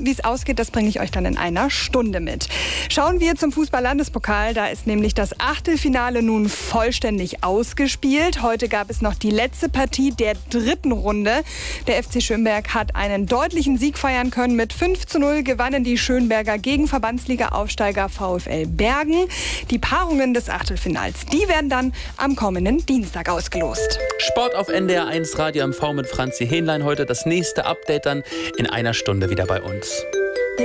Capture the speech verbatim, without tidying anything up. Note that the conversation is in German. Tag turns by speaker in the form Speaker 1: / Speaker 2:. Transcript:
Speaker 1: Wie es ausgeht, das bringe ich euch dann in einer Stunde mit. Schauen wir zum Fußball-Landespokal. Da ist nämlich das Achtelfinale nun vollständig ausgespielt. Heute gab es noch die letzte Partie der dritten Runde. Der F C Schönberg hat einen deutlichen Sieg feiern können. Mit fünf zu null gewannen die Schönberger gegen Verbandsliga-Aufsteiger VfL Bergen. Die Paarungen des Achtelfinals, die werden dann am kommenden Dienstag ausgelost.
Speaker 2: Sport auf N D R eins Radio M V mit Franzi Hähnlein. Heute das nächste Update dann in einer Stunde wieder bei uns.